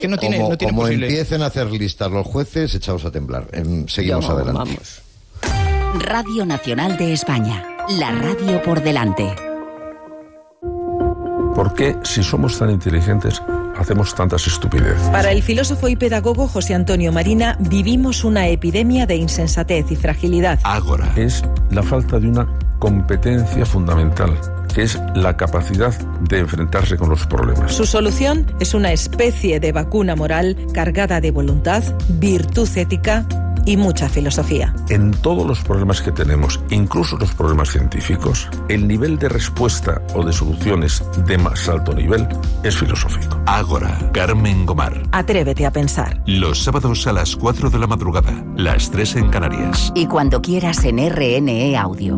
Que no tiene como posible. empiecen a hacer listas los jueces, echaos a temblar. Seguimos adelante. Vamos. Radio Nacional de España, la radio por delante. ¿Por qué, si somos tan inteligentes, hacemos tantas estupideces? Para el filósofo y pedagogo José Antonio Marina, vivimos una epidemia de insensatez y fragilidad. Ágora. Es la falta de una competencia fundamental, que es la capacidad de enfrentarse con los problemas. Su solución es una especie de vacuna moral cargada de voluntad, virtud ética y mucha filosofía. En todos los problemas que tenemos, incluso los problemas científicos, el nivel de respuesta o de soluciones de más alto nivel es filosófico. Ágora. Carmen Gomar. Atrévete a pensar. Los sábados a las 4 de la madrugada, las 3 en Canarias. Y cuando quieras en RNE Audio.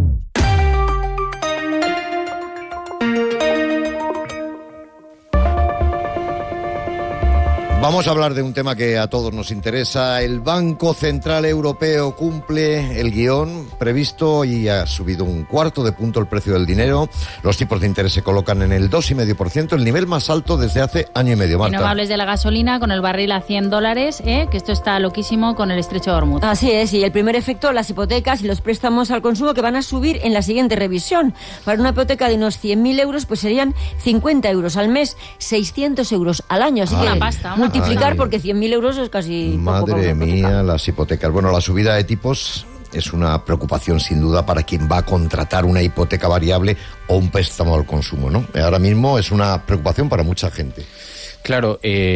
Vamos a hablar de un tema que a todos nos interesa. El Banco Central Europeo cumple el guión previsto y ha subido 1/4 punto el precio del dinero. Los tipos de interés se colocan en el 2,5%, el nivel más alto desde hace año y medio. Marta. Y no me hables de la gasolina con el barril a $100, que esto está loquísimo con el estrecho de Hormuz. Así es, y el primer efecto, las hipotecas y los préstamos al consumo que van a subir en la siguiente revisión. Para una hipoteca de unos 100.000 euros, pues serían 50 euros al mes, 600 euros al año. Así Una que pasta, multiplicar porque 100.000 euros es casi Madre mía, las hipotecas. Bueno, la subida de tipos es una preocupación sin duda para quien va a contratar una hipoteca variable o un préstamo al consumo, ¿no? Ahora mismo es una preocupación para mucha gente. Claro,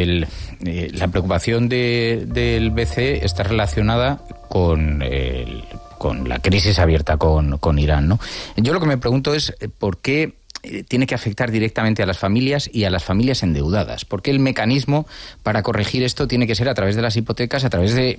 la preocupación del BCE está relacionada con la crisis abierta con Irán, ¿no? Yo lo que me pregunto es por qué tiene que afectar directamente a las familias y a las familias endeudadas. Porque el mecanismo para corregir esto tiene que ser a través de las hipotecas, a través de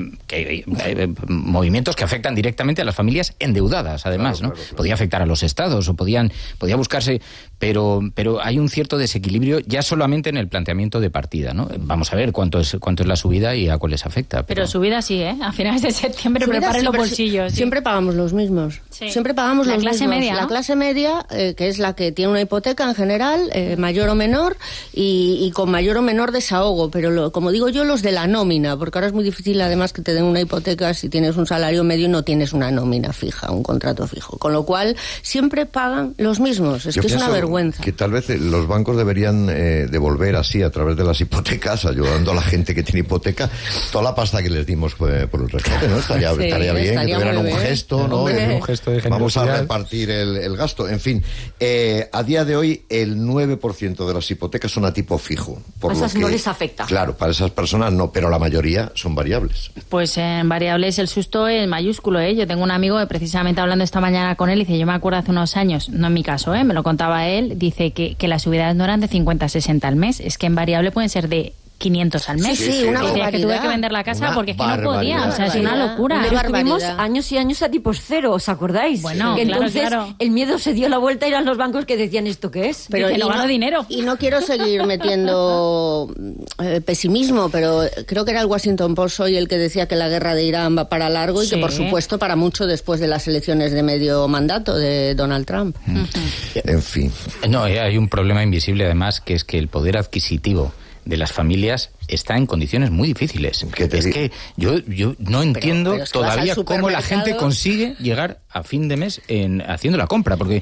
movimientos que afectan directamente a las familias endeudadas, además, claro, ¿no? Claro. Podía afectar a los estados o podía buscarse, pero hay un cierto desequilibrio ya solamente en el planteamiento de partida, ¿no? Vamos a ver cuánto es la subida y a cuáles afecta. Pero subida sí, a finales de septiembre preparen los bolsillos. Siempre pagamos los mismos. Sí. Siempre pagamos los mismos. La clase media, ¿no? La clase media, que es la que tiene una hipoteca en general, mayor o menor, y con mayor o menor desahogo, pero como digo yo, los de la nómina, porque ahora es muy difícil además que te den una hipoteca si tienes un salario medio y no tienes una nómina fija, un contrato fijo, con lo cual siempre pagan los mismos, es que es una vergüenza. Que tal vez los bancos deberían devolver así a través de las hipotecas, ayudando a la gente que tiene hipoteca, toda la pasta que les dimos por el rescate, ¿no? Estaría bien que tuvieran un gesto, ¿no? Un gesto de generosidad. Vamos a repartir el gasto, en fin. A día de hoy, el 9% de las hipotecas son a tipo fijo. A esas no les afecta. Claro, para esas personas no, pero la mayoría son variables. Pues en variables el susto es mayúsculo, Yo tengo un amigo que precisamente hablando esta mañana con él, dice, yo me acuerdo hace unos años, no en mi caso, me lo contaba él, dice que las subidas no eran de 50 a 60 al mes, es que en variable pueden ser de 500 al mes. Sí, una barbaridad. Que tuve que vender la casa porque es que no podía, o sea, es una locura. Pero estuvimos años y años a tipos cero, ¿os acordáis? Bueno, entonces claro. El miedo se dio la vuelta y eran los bancos que decían, ¿esto qué es? Pero no gano dinero. Y no quiero seguir metiendo pesimismo, pero creo que era el Washington Post hoy el que decía que la guerra de Irán va para largo y que por supuesto para mucho después de las elecciones de medio mandato de Donald Trump. En fin. No, hay un problema invisible además, que es que el poder adquisitivo de las familias está en condiciones muy difíciles. Es que yo no entiendo todavía cómo la gente consigue llegar a fin de mes haciendo la compra, porque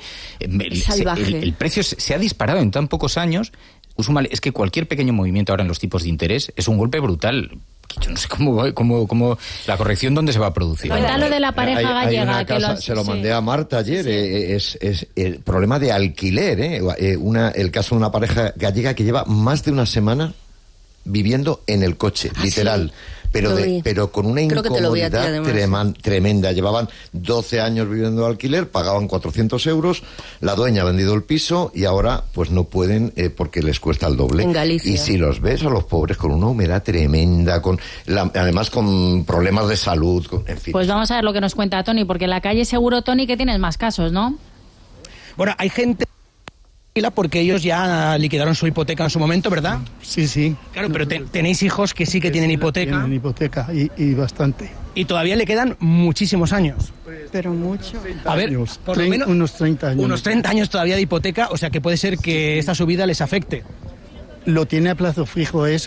el precio se ha disparado en tan pocos años. Usumale, es que cualquier pequeño movimiento ahora en los tipos de interés es un golpe brutal. Yo no sé cómo la corrección dónde se va a producir. Cuéntalo de la pareja gallega. Se lo mandé a Marta ayer. Sí. Es el problema de alquiler. El caso de una pareja gallega que lleva más de una semana viviendo en el coche, literal. ¿Sí? Pero con una incomodidad tremenda. Llevaban 12 años viviendo de alquiler, pagaban 400 euros, la dueña ha vendido el piso y ahora pues no pueden porque les cuesta el doble. En Galicia. Y si los ves a los pobres con una humedad tremenda, además con problemas de salud, en fin. Pues vamos a ver lo que nos cuenta Tony, porque en la calle seguro, Tony, que tienes más casos, ¿no? Bueno, hay gente porque ellos ya liquidaron su hipoteca en su momento, ¿verdad? Sí. Claro, pero tenéis hijos que sí que tienen hipoteca. Tienen hipoteca y bastante. Y todavía le quedan muchísimos años. Pero mucho. A ver, por lo menos unos 30 años. Unos 30 años todavía de hipoteca, o sea que puede ser que esta subida les afecte. Lo tiene a plazo fijo eso.